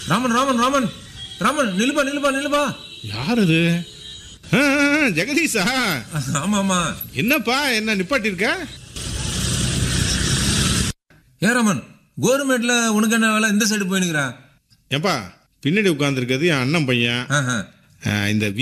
ராமன் ராமன் ராமன் ராமன் நிலுபா நிலுபா நிலுபா. யார் அது? ஜெகதீஷா? ஆமா ஆமா. என்னப்பா என்ன நிப்பாட்டி இருக்க? ராமன் கவர்மெண்ட்ல உனக்கு என்ன வேலை? இந்த சைடு போயினுக்கிறா. ஏப்பா பின்னாடி உட்கார்ந்துருக்கிறது என் அண்ணன் பையன். இந்த